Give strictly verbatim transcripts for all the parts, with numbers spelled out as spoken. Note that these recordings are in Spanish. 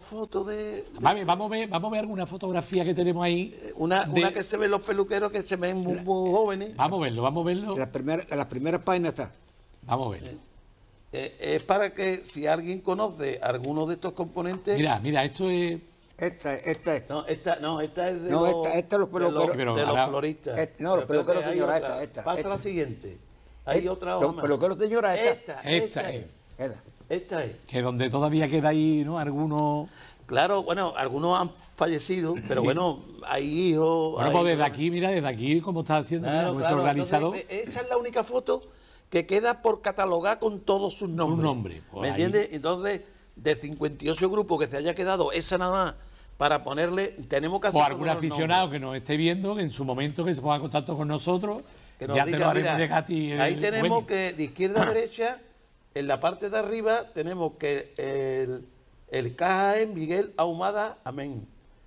foto de, de Vale, vamos a ver, vamos a ver alguna fotografía que tenemos ahí. una, de, una que se ven los peluqueros que se ven muy, muy jóvenes. Vamos a verlo, vamos a verlo. En las primeras, en las primeras páginas está. Vamos a verlo. Eh, es para que si alguien conoce alguno de estos componentes. Mira, mira, esto es. Esta, esta es. No, esta, no, esta es de No, los, esta- esta los de los, peluqueros. Pero de los ahora- floristas. Eh, no, los Pero espérate, peluqueros, hay señora, otra. esta, esta, Pasa esta. la siguiente. Hay Eh, otra los hoja más. peluqueros, señora, esta. Esta, Esta esta, es. es. Esta. Esta es. Que donde todavía queda ahí, ¿no? Algunos. Claro, bueno, algunos han fallecido, pero bueno, hay hijos. Bueno, hay- pues desde aquí, mira, desde aquí, como está haciendo mira, Claro, nuestro claro. organizador. Entonces, esa es la única foto que queda por catalogar con todos sus nombres. nombres, pues ¿Me ahí. entiendes? Entonces, de cincuenta y ocho grupos que se haya quedado esa nada más para ponerle, tenemos que hacer O todos algún los aficionado nombres. que nos esté viendo, que en su momento que se ponga en contacto con nosotros, Que nos ya te diga, lo haremos mira, llegar a ti. el ahí tenemos dueño. que de izquierda a derecha, en la parte de arriba, tenemos que el, el K J E Miguel Ahumada, amén.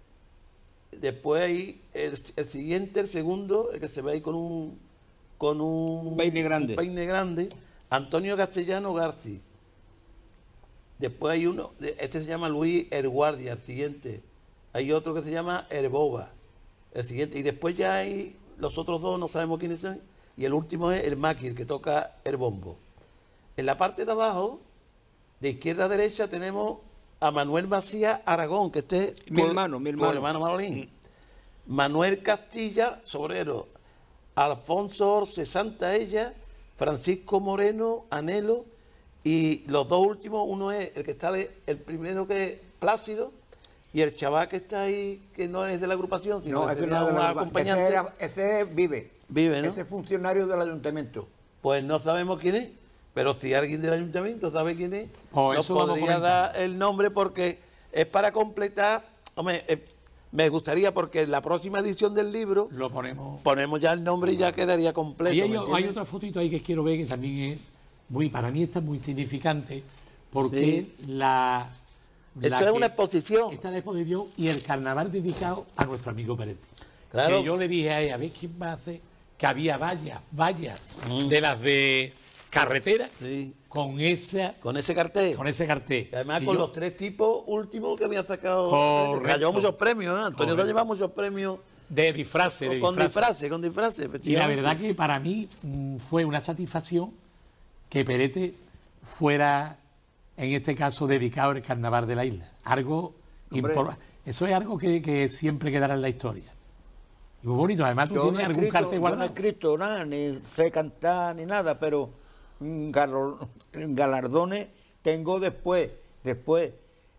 Después ahí el, el siguiente, el segundo, el que se ve ahí con un con un Peine grande. un peine grande, Antonio Castellano Garci. Después hay uno, de- este se llama Luis Erguardia, el siguiente. Hay otro que se llama Herboba, el siguiente. Y después ya hay los otros dos, no sabemos quiénes son. Y el último es el Maki, el que toca el bombo. En la parte de abajo, de izquierda a derecha, tenemos a Manuel Macías Aragón, que este es Mi tu- hermano, mi tu hermano. hermano Manolín. Manuel Castilla, sobrero. Alfonso Orce Santaella, Francisco Moreno, Anhelo, y los dos últimos, uno es el que está de- el primero que es Plácido, y el chaval que está ahí, que no es de la agrupación, sino No, que ese sería no es de un la- acompañante, ese, era- ese vive. Vive, ¿no? Ese es funcionario del ayuntamiento. pues no sabemos quién es, pero si alguien del ayuntamiento sabe quién es, Oh, nos eso vamos a podría comentar. dar el nombre porque es para completar, hombre, eh, me gustaría porque en la próxima edición del libro Lo ponemos. ponemos ya el nombre y ya quedaría completo. Y hay, ¿me hay entiendes? otra fotito ahí que quiero ver que también es muy, para mí está muy significante, porque la, la Esto es que- una exposición. Esta es la exposición y el carnaval dedicado a nuestro amigo Peretti. Claro. Que yo le dije a ella, a ver quién va a hacer, que había vallas, vallas Mm. de las de carretera Sí, con esa, con ese cartel. con ese cartel. Y además Y con yo- los tres tipos últimos que había sacado. Correcto. Que ha llevado muchos premios, ¿eh? Antonio se ha Correcto. llevado muchos premios de disfraces, de con disfraces. disfraces, con disfraces, Y la efectivamente. verdad que para mí mm, fue una satisfacción que Perete fuera, en este caso, dedicado al carnaval de la isla. Algo Hombre. impor- Eso es algo que, que siempre quedará en la historia. Y muy bonito, además tú Yo no, tienes he algún escrito, cartel yo no he guardado. escrito nada, ni sé cantar ni nada, pero mm, galo- galardones tengo después, después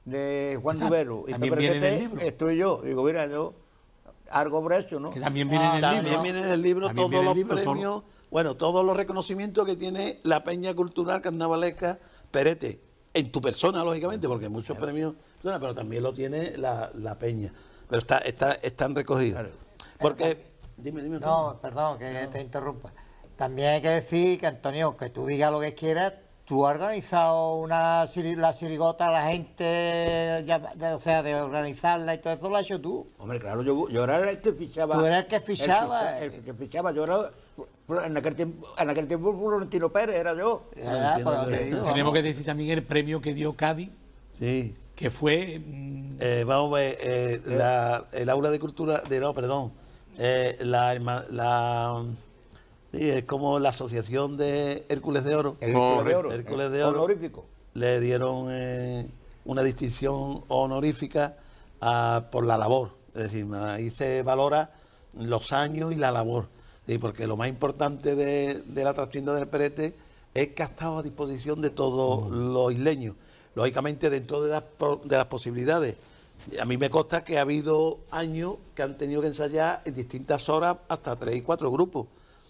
de Juan Está- Dubero y también Pepe viene en el Requete, libro. estoy yo. Digo, mira, yo algo habré hecho, ¿no? Que también viene en el También libro. viene en el libro También todos viene en los el libro, todo- premios, bueno, todos los reconocimientos que tiene la Peña Cultural Carnavalesca Perete. En tu persona, lógicamente, porque hay muchos premios, pero también lo tiene la, la Peña. Pero está, está, están recogidos. Claro. Porque, dime, dime. No, perdón, que te interrumpa. También hay que decir que, Antonio, que tú digas lo que quieras, tú has organizado una ciri- la cirigota, la gente, ya- de- o sea, de organizarla y todo eso lo has hecho tú. Hombre, claro, yo, yo era el que fichaba. Tú eras el que fichaba. El, ficha- el que fichaba, yo era. En aquel tiempo, en aquel tiempo Florentino Pérez era yo. Ya, entiendo pero que- te digo, Tenemos vamos. que decir también el premio que dio Cádiz, Sí. que fue mm, Eh, vamos a ver, eh, la, el aula de cultura, de no, perdón, eh, la, herma- la sí, es como la asociación de Hércules de Oro, El Hércules de Oro. Hércules de Oro. Honorífico. le dieron eh, una distinción honorífica a- por la labor, es decir, ahí se valora los años y la labor, ¿sí? Porque lo más importante de, de la trastienda del Perete es que ha estado a disposición de todos los isleños, lógicamente dentro de las, po- de las posibilidades. A mí me consta que ha habido años que han tenido que ensayar en distintas horas hasta tres y cuatro grupos.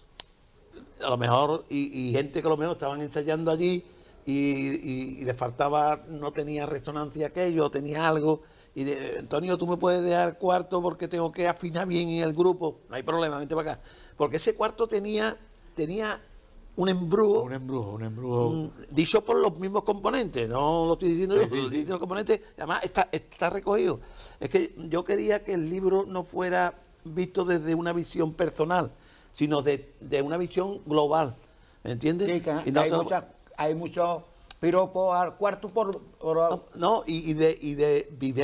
A lo mejor, y, y gente que a lo mejor estaban ensayando allí y, y- y les faltaba, no tenía resonancia aquello, tenía algo. Y de, Antonio, tú me puedes dejar cuarto porque tengo que afinar bien en el grupo. No hay problema, vente para acá. Porque ese cuarto tenía, tenía un embrujo. un embrujo, un embrujo. Mm, dicho por los mismos componentes, no lo estoy diciendo Sí, yo, sí, pero lo sí. estoy diciendo los componentes, además está, está recogido. Es que yo quería que el libro no fuera visto desde una visión personal, sino de, de una visión global, ¿me entiendes? Sí, que Y no hay, solo- muchas, hay muchos piropos al cuarto por... por- no, y, y de, y de vivencia.